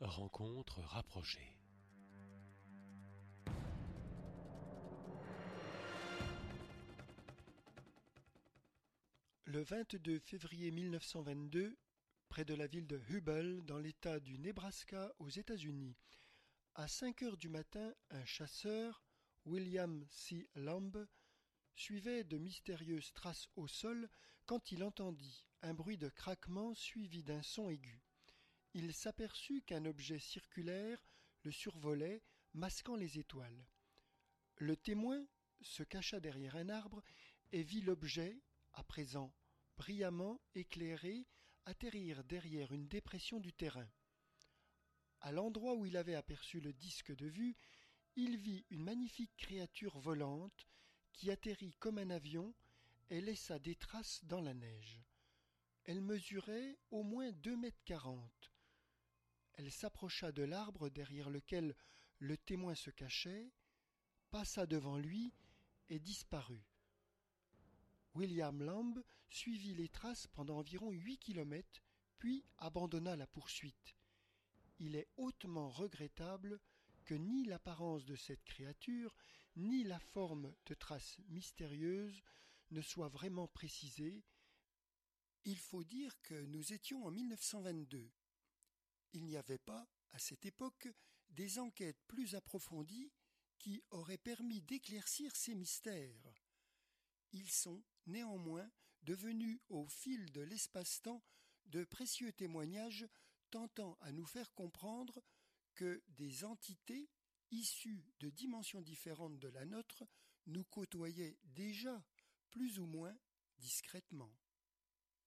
Rencontre rapprochée. Le 22 février 1922, près de la ville de Hubble, dans l'État du Nebraska, aux États-Unis, à 5 heures du matin, un chasseur, William C. Lamb, suivait de mystérieuses traces au sol quand il entendit un bruit de craquement suivi d'un son aigu. Il s'aperçut qu'un objet circulaire le survolait, masquant les étoiles. Le témoin se cacha derrière un arbre et vit l'objet, à présent brillamment éclairé, atterrir derrière une dépression du terrain. À l'endroit où il avait aperçu le disque de vue, il vit une magnifique créature volante qui atterrit comme un avion et laissa des traces dans la neige. Elle mesurait au moins 2,40 m. Elle s'approcha de l'arbre derrière lequel le témoin se cachait, passa devant lui et disparut. William Lamb suivit les traces pendant environ 8 kilomètres, puis abandonna la poursuite. Il est hautement regrettable que ni l'apparence de cette créature, ni la forme de traces mystérieuses ne soient vraiment précisées. Il faut dire que nous étions en 1922. Il n'y avait pas, à cette époque, des enquêtes plus approfondies qui auraient permis d'éclaircir ces mystères. Ils sont, néanmoins, devenus au fil de l'espace-temps de précieux témoignages tentant à nous faire comprendre que des entités issues de dimensions différentes de la nôtre nous côtoyaient déjà, plus ou moins discrètement.